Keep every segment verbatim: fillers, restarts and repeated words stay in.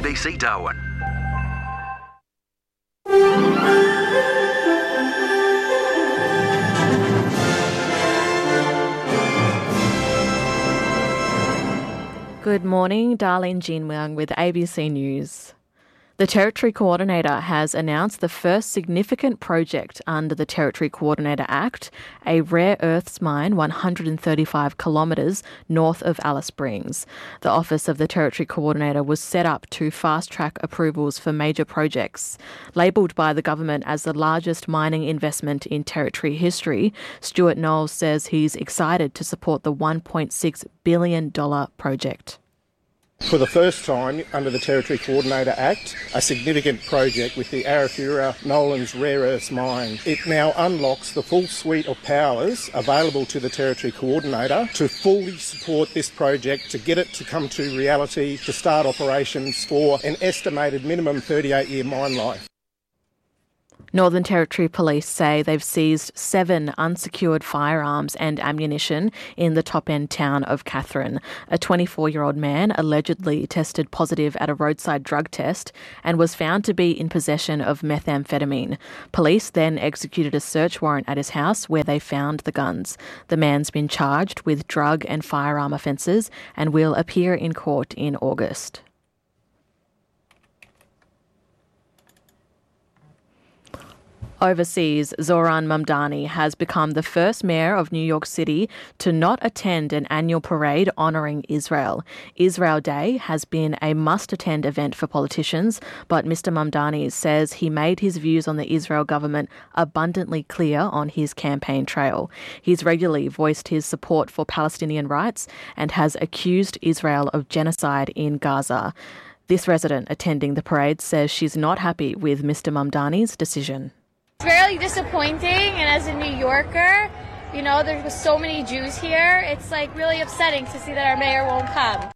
B C Darwin. Good morning, Darlene Jinwang with A B C News. The Territory Coordinator has announced the first significant project under the Territory Coordinator Act, a rare earths mine one hundred thirty-five kilometres north of Alice Springs. The Office of the Territory Coordinator was set up to fast-track approvals for major projects. Labelled by the government as the largest mining investment in Territory history, Stuart Knowles says he's excited to support the one point six billion dollars project. For the first time under the Territory Coordinator Act, a significant project with the Arafura Nolans Rare Earths Mine. It now unlocks the full suite of powers available to the Territory Coordinator to fully support this project, to get it to come to reality, to start operations for an estimated minimum thirty-eight year mine life. Northern Territory Police say they've seized seven unsecured firearms and ammunition in the top-end town of Katherine. A twenty-four-year-old man allegedly tested positive at a roadside drug test and was found to be in possession of methamphetamine. Police then executed a search warrant at his house where they found the guns. The man's been charged with drug and firearm offences and will appear in court in August. Overseas, Zoran Mamdani has become the first mayor of New York City to not attend an annual parade honouring Israel. Israel Day has been a must-attend event for politicians, but Mister Mamdani says he made his views on the Israel government abundantly clear on his campaign trail. He's regularly voiced his support for Palestinian rights and has accused Israel of genocide in Gaza. This resident attending the parade says she's not happy with Mister Mamdani's decision. It's very disappointing, and as a New Yorker, you know, there's so many Jews here, it's like really upsetting to see that our mayor won't come.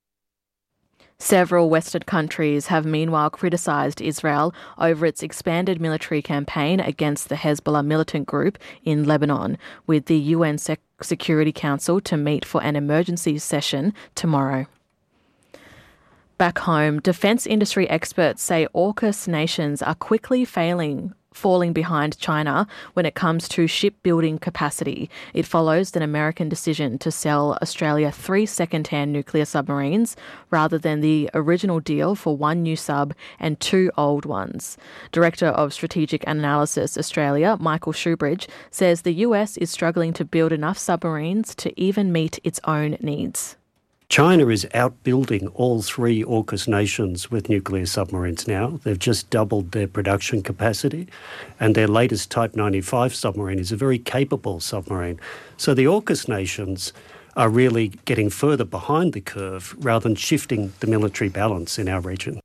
Several Western countries have meanwhile criticised Israel over its expanded military campaign against the Hezbollah militant group in Lebanon, with the U N Sec- Security Council to meet for an emergency session tomorrow. Back home, defence industry experts say AUKUS nations are quickly failing falling behind China when it comes to shipbuilding capacity. It follows an American decision to sell Australia three second-hand nuclear submarines rather than the original deal for one new sub and two old ones. Director of Strategic Analysis Australia, Michael Shoebridge, says the U S is struggling to build enough submarines to even meet its own needs. China is outbuilding all three AUKUS nations with nuclear submarines now. They've just doubled their production capacity, and their latest Type ninety-five submarine is a very capable submarine. So the AUKUS nations are really getting further behind the curve rather than shifting the military balance in our region.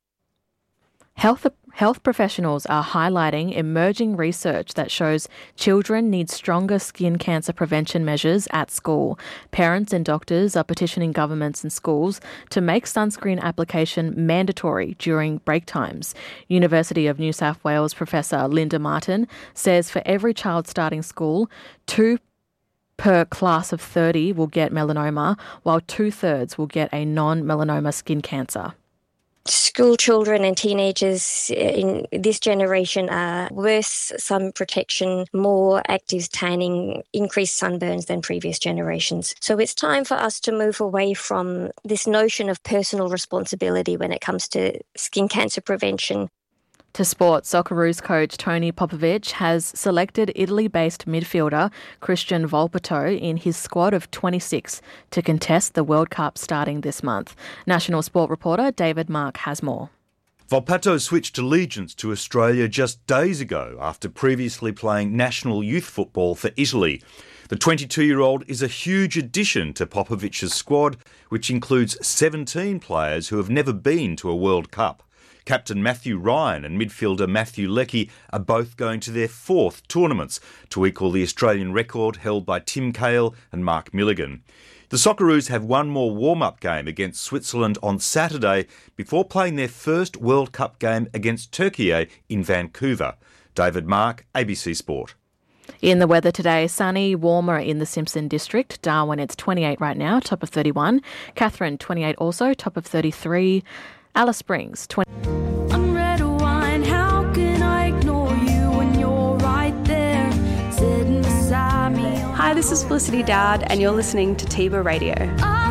Health Health professionals are highlighting emerging research that shows children need stronger skin cancer prevention measures at school. Parents and doctors are petitioning governments and schools to make sunscreen application mandatory during break times. University of New South Wales Professor Linda Martin says for every child starting school, two per class of thirty will get melanoma, while two-thirds will get a non-melanoma skin cancer. School children and teenagers in this generation are worse sun protection, more active tanning, increased sunburns than previous generations. So it's time for us to move away from this notion of personal responsibility when it comes to skin cancer prevention. To sport, Socceroos coach Tony Popovic has selected Italy-based midfielder Christian Volpato in his squad of twenty-six to contest the World Cup starting this month. National Sport reporter David Mark has more. Volpato switched allegiance to Australia just days ago after previously playing national youth football for Italy. The twenty-two-year-old is a huge addition to Popovic's squad, which includes seventeen players who have never been to a World Cup. Captain Matthew Ryan and midfielder Matthew Leckie are both going to their fourth tournaments to equal the Australian record held by Tim Cahill and Mark Milligan. The Socceroos have one more warm-up game against Switzerland on Saturday before playing their first World Cup game against Turkey in Vancouver. David Mark, A B C Sport. In the weather today, sunny, warmer in the Simpson district. Darwin, it's twenty-eight right now, top of thirty-one. Katherine, twenty-eight also, top of thirty-three. Alice Springs, twenty. I'm red wine, how can I ignore you when you're right there, sitting beside me? Hi, this is Felicity Dowd, and you're listening to Tiba Radio. I